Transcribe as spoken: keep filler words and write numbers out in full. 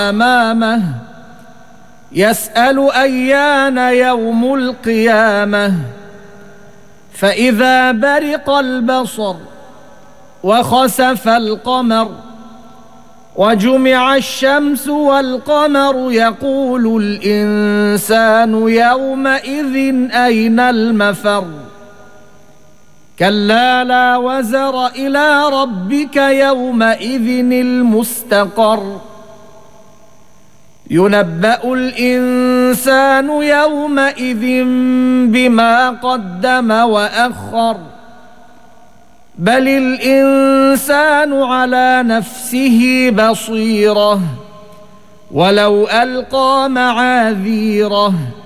أمامه يسأل أيان يوم القيامة فإذا برق البصر وخسف القمر وجمع الشمس والقمر يقول الإنسان يومئذ أين المفر كلا لا وزر إلى ربك يومئذ المستقر ينبأ الإنسان يومئذ بما قدم وأخر بل الإنسان على نفسه بصيرة ولو ألقى معاذيره